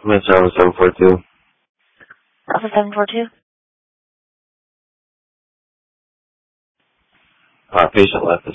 I'm going to start with 742. Alpha 742. Patient left.